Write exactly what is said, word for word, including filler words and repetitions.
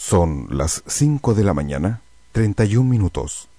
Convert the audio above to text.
Son las cinco de la mañana, treinta y un minutos.